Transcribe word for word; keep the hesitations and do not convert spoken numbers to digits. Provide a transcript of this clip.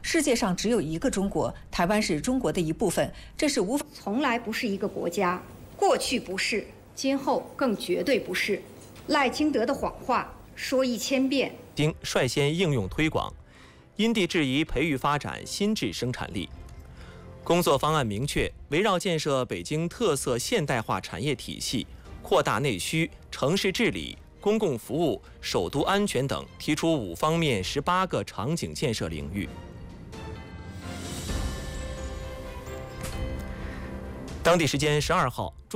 世界上只有一个中国，台湾是中国的一部分，这是无法。 从来不是一个国家，过去不是，今后更绝对不是。赖清德的谎话说一千遍。 经率先应用推广，因地制宜培育发展新质生产力。工作方案明确，围绕建设北京特色现代化产业体系，扩大内需、城市治理、公共服务、首都安全等，提出五方面十八个场景建设领域。当地时间十二号。